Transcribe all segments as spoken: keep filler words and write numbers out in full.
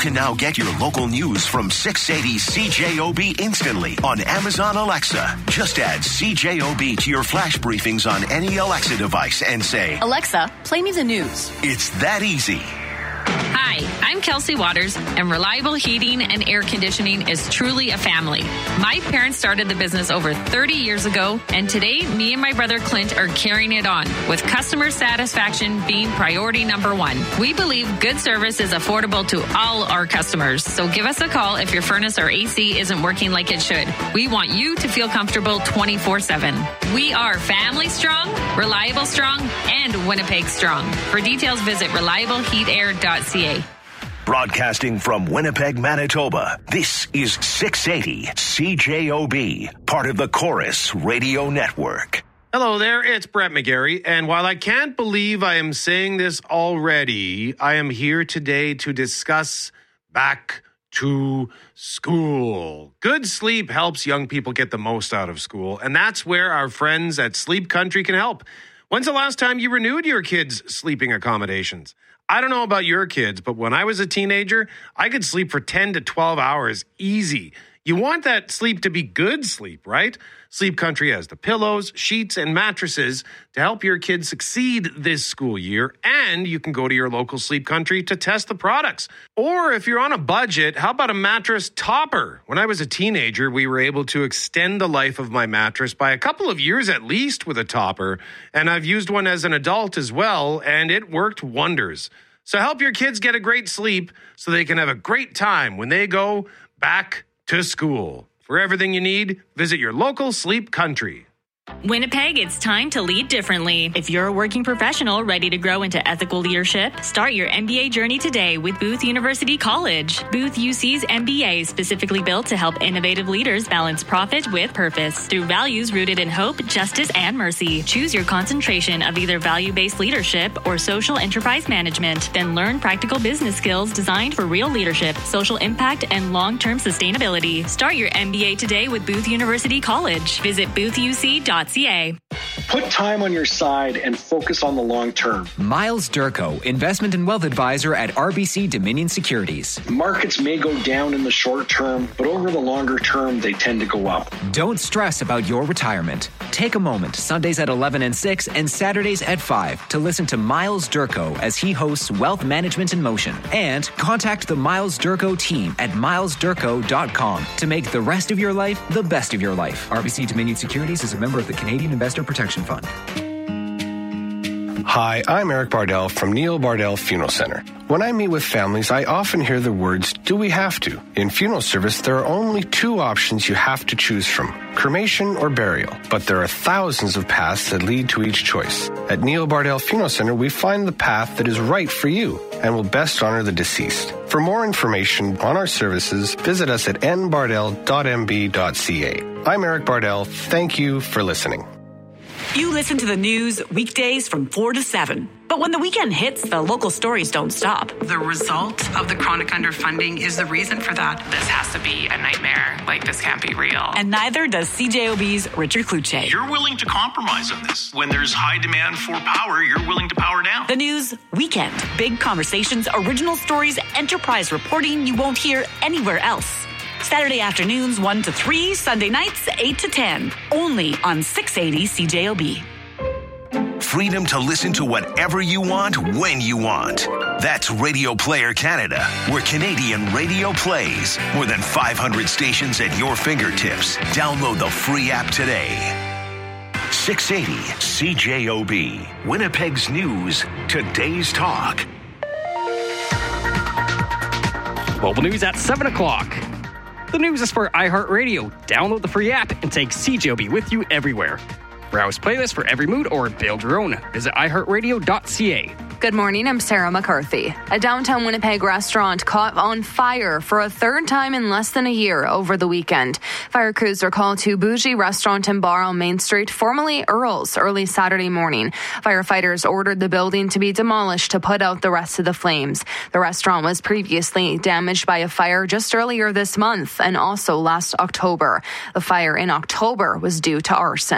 can now get your local news from six eighty C J O B instantly on Amazon Alexa. Just add C J O B to your flash briefings on any Alexa device and say, Alexa, play me the news. It's that easy. Hi, I'm Kelsey Waters, and Reliable Heating and Air Conditioning is truly a family. My parents started the business over thirty years ago, and today, me and my brother Clint are carrying it on, with customer satisfaction being priority number one. We believe good service is affordable to all our customers, so give us a call if your furnace or A C isn't working like it should. We want you to feel comfortable twenty-four seven. We are family strong, reliable strong, and Winnipeg strong. For details, visit reliable heat air dot c a. Broadcasting from Winnipeg, Manitoba, this is six eighty C J O B, part of the Chorus Radio Network. Hello there, it's Brett McGarry, and while I can't believe I am saying this already, I am here today to discuss back to school. Good sleep helps young people get the most out of school, and that's where our friends at Sleep Country can help. When's the last time you renewed your kids' sleeping accommodations? I don't know about your kids, but when I was a teenager, I could sleep for ten to twelve hours easy. You want that sleep to be good sleep, right? Sleep Country has the pillows, sheets, and mattresses to help your kids succeed this school year, and you can go to your local Sleep Country to test the products. Or if you're on a budget, how about a mattress topper? When I was a teenager, we were able to extend the life of my mattress by a couple of years at least with a topper, and I've used one as an adult as well, and it worked wonders. So help your kids get a great sleep so they can have a great time when they go back to school. For everything you need, visit your local Sleep Country. Winnipeg, it's time to lead differently. If you're a working professional ready to grow into ethical leadership, start your M B A journey today with Booth University College. Booth U C's M B A is specifically built to help innovative leaders balance profit with purpose through values rooted in hope, justice, and mercy. Choose your concentration of either value-based leadership or social enterprise management. Then learn practical business skills designed for real leadership, social impact, and long-term sustainability. Start your M B A today with Booth University College. Visit booth u c dot c a. Put time on your side and focus on the long term. Miles Durko, Investment and Wealth Advisor at R B C Dominion Securities. Markets may go down in the short term, but over the longer term, they tend to go up. Don't stress about your retirement. Take a moment, Sundays at eleven and six and Saturdays at five, to listen to Miles Durko as he hosts Wealth Management in Motion. And contact the Miles Durko team at miles durko dot com to make the rest of your life the best of your life. R B C Dominion Securities is a member of the Canadian Investor Protection Fund. Hi, I'm Eric Bardell from Neil Bardell Funeral Center. When I meet with families, I often hear the words, do we have to? In funeral service, there are only two options you have to choose from, cremation or burial. But there are thousands of paths that lead to each choice. At Neil Bardell Funeral Center, we find the path that is right for you and will best honor the deceased. For more information on our services, visit us at n bardell dot m b dot c a. I'm Eric Bardell. Thank you for listening. You listen to the news weekdays from four to seven. But when the weekend hits, the local stories don't stop. The result of the chronic underfunding is the reason for that. This has to be a nightmare. Like, this can't be real. And neither does C J O B's Richard Kluche. You're willing to compromise on this. When there's high demand for power, you're willing to power down. The news weekend. Big conversations, original stories, enterprise reporting you won't hear anywhere else. Saturday afternoons one to three, Sunday nights eight to ten. Only on six eighty C J O B. Freedom to listen to whatever you want, when you want. That's Radio Player Canada, where Canadian radio plays. More than five hundred stations at your fingertips. Download the free app today. six eighty C J O B. Winnipeg's news, today's talk. Global news at seven o'clock. The news is for iHeartRadio. Download the free app and take C J O B with you everywhere. Browse playlists for every mood or build your own. Visit i heart radio dot c a. Good morning, I'm Sarah McCarthy. A downtown Winnipeg restaurant caught on fire for a third time in less than a year over the weekend. Fire crews were called to Bougie Restaurant and Bar on Main Street, formerly Earl's, early Saturday morning. Firefighters ordered the building to be demolished to put out the rest of the flames. The restaurant was previously damaged by a fire just earlier this month and also last October. The fire in October was due to arson.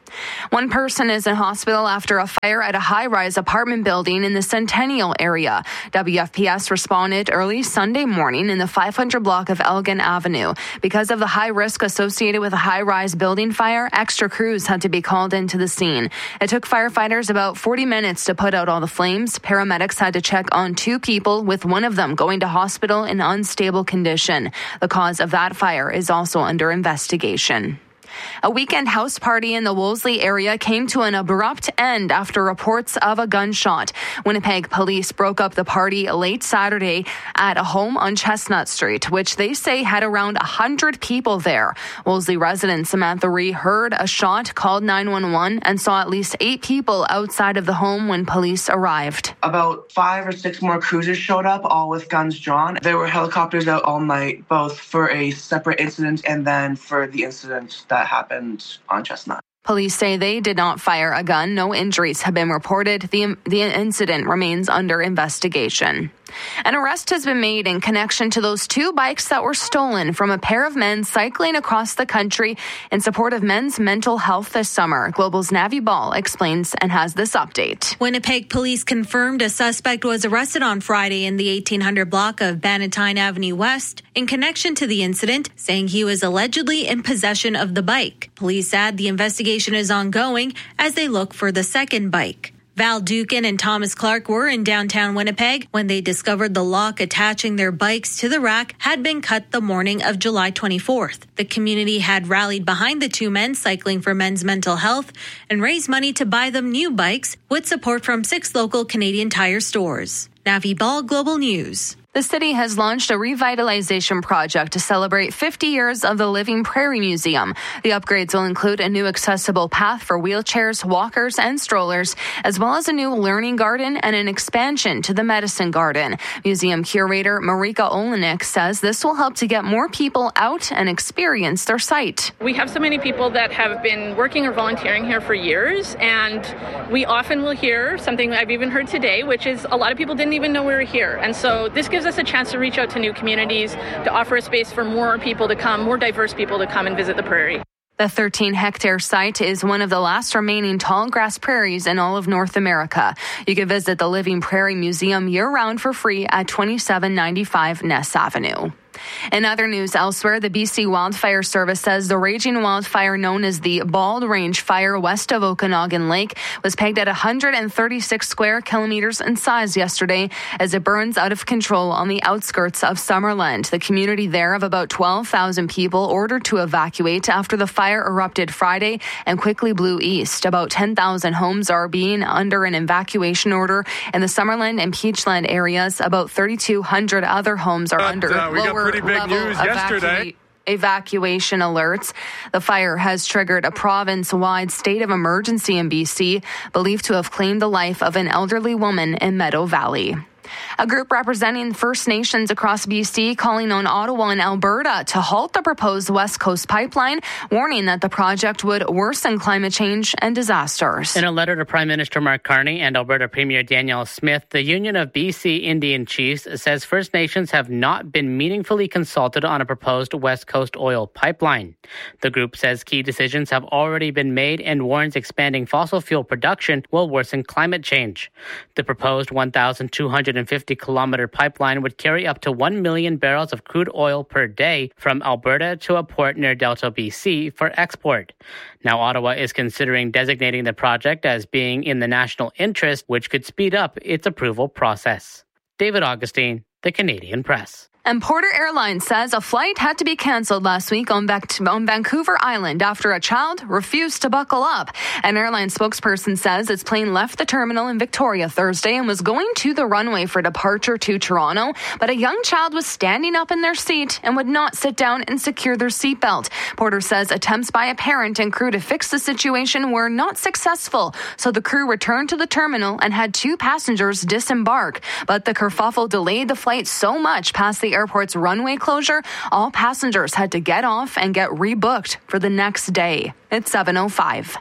One person is in hospital after a fire at a high-rise apartment building in the Centennial area. W F P S responded early Sunday morning in the five hundred block of Elgin Avenue. Because of the high risk associated with a high-rise building fire, extra crews had to be called into the scene. It took firefighters about forty minutes to put out all the flames. Paramedics had to check on two people, with one of them going to hospital in unstable condition. The cause of that fire is also under investigation. A weekend house party in the Wolseley area came to an abrupt end after reports of a gunshot. Winnipeg police broke up the party late Saturday at a home on Chestnut Street, which they say had around one hundred people there. Wolseley resident Samantha Ree heard a shot, called nine one one, and saw at least eight people outside of the home when police arrived. About five or six more cruisers showed up, all with guns drawn. There were helicopters out all night, both for a separate incident and then for the incident that happened on Chestnut. Police say they did not fire a gun. No injuries have been reported. The, the incident remains under investigation. An arrest has been made in connection to those two bikes that were stolen from a pair of men cycling across the country in support of men's mental health this summer. Global's Navi Ball explains and has this update. Winnipeg police confirmed a suspect was arrested on Friday in the eighteen hundred block of Bannatyne Avenue West in connection to the incident, saying he was allegedly in possession of the bike. Police said the investigation is ongoing as they look for the second bike. Val Dukin and Thomas Clark were in downtown Winnipeg when they discovered the lock attaching their bikes to the rack had been cut the morning of July twenty-fourth. The community had rallied behind the two men cycling for men's mental health and raised money to buy them new bikes with support from six local Canadian Tire stores. Navi Ball, Global News. The city has launched a revitalization project to celebrate fifty years of the Living Prairie Museum. The upgrades will include a new accessible path for wheelchairs, walkers, and strollers, as well as a new learning garden and an expansion to the medicine garden. Museum curator Marika Olenek says this will help to get more people out and experience their site. We have so many people that have been working or volunteering here for years, and we often will hear something I've even heard today, which is a lot of people didn't even know we were here. And so this gives us a chance to reach out to new communities, to offer a space for more people to come, more diverse people to come and visit the prairie. The thirteen hectare site is one of the last remaining tall grass prairies in all of North America. You can visit the Living Prairie Museum year-round for free at twenty-seven ninety-five Ness Avenue. In other news elsewhere, the B C Wildfire Service says the raging wildfire known as the Bald Range Fire west of Okanagan Lake was pegged at one hundred thirty-six square kilometers in size yesterday as it burns out of control on the outskirts of Summerland. The community there of about twelve thousand people ordered to evacuate after the fire erupted Friday and quickly blew east. About ten thousand homes are being under an evacuation order in the Summerland and Peachland areas. About thirty-two hundred other homes are but, under uh, we lower got pretty big news yesterday. Evacuation alerts. The fire has triggered a province-wide state of emergency in B C, believed to have claimed the life of an elderly woman in Meadow Valley. A group representing First Nations across B C calling on Ottawa and Alberta to halt the proposed West Coast pipeline, warning that the project would worsen climate change and disasters. In a letter to Prime Minister Mark Carney and Alberta Premier Danielle Smith, the Union of B C Indian Chiefs says First Nations have not been meaningfully consulted on a proposed West Coast oil pipeline. The group says key decisions have already been made and warns expanding fossil fuel production will worsen climate change. The proposed one thousand two hundred fifty kilometer pipeline would carry up to one million barrels of crude oil per day from Alberta to a port near Delta, B C for export. Now, Ottawa is considering designating the project as being in the national interest, which could speed up its approval process. David Augustine, The Canadian Press. And Porter Airlines says a flight had to be canceled last week on, back to, on Vancouver Island after a child refused to buckle up. An airline spokesperson says its plane left the terminal in Victoria Thursday and was going to the runway for departure to Toronto, but a young child was standing up in their seat and would not sit down and secure their seatbelt. Porter says attempts by a parent and crew to fix the situation were not successful, so the crew returned to the terminal and had two passengers disembark. But the kerfuffle delayed the flight so much past the airport's runway closure, all passengers had to get off and get rebooked for the next day. It's seven oh five.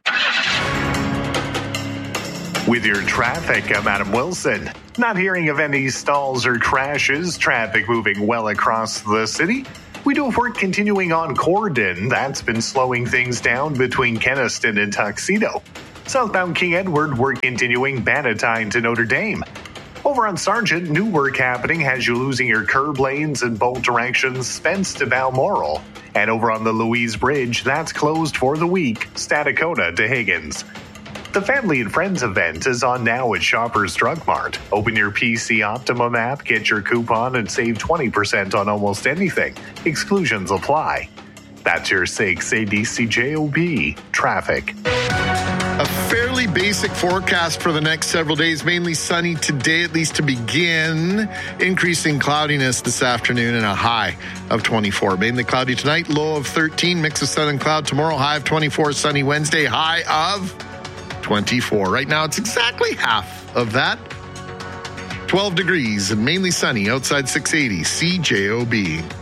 With your traffic, I'm Adam Wilson. Not hearing of any stalls or crashes. Traffic moving well across the city. We do have work continuing on Corden. That's been slowing things down between Kenaston and Tuxedo. Southbound King Edward, work continuing Bannatyne to Notre Dame. Over on Sargent, new work happening has you losing your curb lanes in both directions, Spence to Balmoral. And over on the Louise Bridge, that's closed for the week, Stadacona to Higgins. The Family and Friends event is on now at Shoppers Drug Mart. Open your P C Optimum app, get your coupon, and save twenty percent on almost anything. Exclusions apply. That's your six A D C J O B traffic. A fairly basic forecast for the next several days, mainly sunny today, at least to begin. Increasing cloudiness this afternoon and a high of twenty-four. Mainly cloudy tonight, low of thirteen, mix of sun and cloud tomorrow, high of twenty-four, sunny Wednesday, high of twenty-four. Right now, it's exactly half of that. twelve degrees and mainly sunny outside six eighty C J O B.